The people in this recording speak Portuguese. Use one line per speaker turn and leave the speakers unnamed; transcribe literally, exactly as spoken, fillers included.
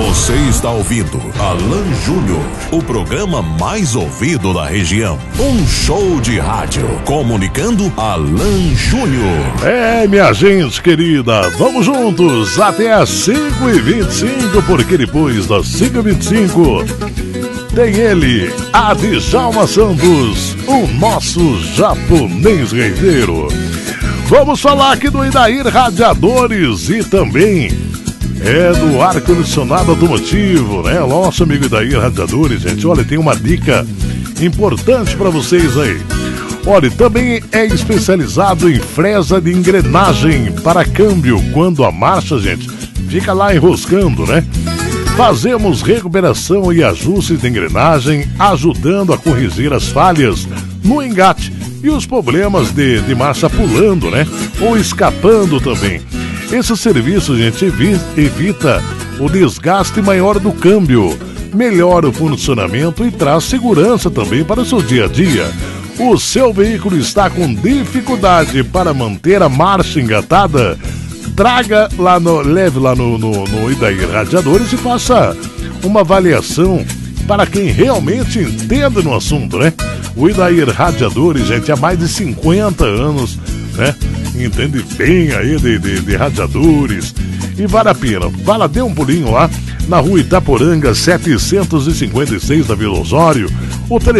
Você está ouvindo Alan Júnior, o programa mais ouvido da região. Um show de rádio comunicando Alan Júnior.
É, minha gente querida, vamos juntos até as cinco e vinte e cinco, porque depois das cinco e vinte e cinco tem ele, Adjalma Santos, o nosso japonês reiteiro. Vamos falar aqui do Idair Radiadores e também é do ar-condicionado automotivo, né? Nosso amigo Idair Radiadores, gente. Olha, tem uma dica importante para vocês aí. Olha, também é especializado em fresa de engrenagem para câmbio, quando a marcha, gente, fica lá enroscando, né? Fazemos recuperação e ajustes de engrenagem, ajudando a corrigir as falhas no engate e os problemas de, de marcha pulando, né? Ou escapando também. Esse serviço, gente, evi- evita o desgaste maior do câmbio, melhora o funcionamento e traz segurança também para o seu dia a dia. O seu veículo está com dificuldade para manter a marcha engatada? Traga lá no, leve lá no, no, no Idair Radiadores e faça uma avaliação para quem realmente entende no assunto, né? O Idair Radiadores, gente, há mais de cinquenta anos, né? Entende bem aí de, de, de radiadores e vale a pena. Vá lá, dê um pulinho lá na rua Itaporanga setecentos e cinquenta e seis da Vila Osório. O telefone